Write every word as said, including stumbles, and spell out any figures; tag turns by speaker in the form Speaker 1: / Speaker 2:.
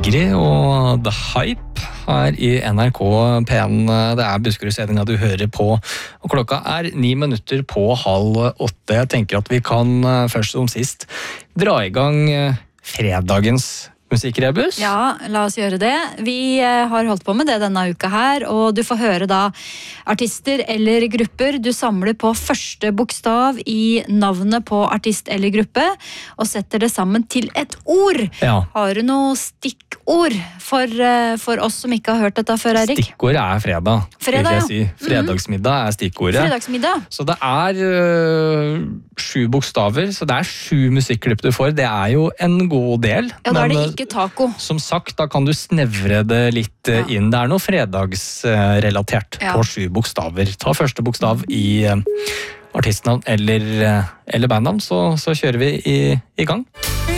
Speaker 1: Sigrid og The Hype her i N R K P en. Det er Buskerud-sendinga du hører på, og klokka er ni minutter på halv åtte. Jeg tenker at vi kan først som sist dra i gang fredagens musikkrebus.
Speaker 2: Ja, la oss gjøre det. Vi har holdt på med det denne uka her, og du får høre da artister eller grupper. Du samler på første bokstav i navnet på artist eller gruppe, og setter det sammen til et ord.
Speaker 1: Ja.
Speaker 2: Har du noe stikkord for, for oss som ikke har hørt dette før, Erik?
Speaker 1: Stikkord er fredag,
Speaker 2: fredag
Speaker 1: vil jeg si. Fredagsmiddag er stikkordet.
Speaker 2: Fredagsmiddag.
Speaker 1: Så det er øh, sju bokstaver, så det er sju musikklipp du får. Det er jo en god del.
Speaker 2: Ja, da er det
Speaker 1: men,
Speaker 2: ikke taco.
Speaker 1: Som sagt, da kan du snevre det litt
Speaker 2: Ja.
Speaker 1: inn. Det er noe fredagsrelatert
Speaker 2: Ja.
Speaker 1: på sju bokstaver. Ta første bokstav i uh, artistnavn eller, uh, eller bandnavn, så, så kjører vi i, i gang.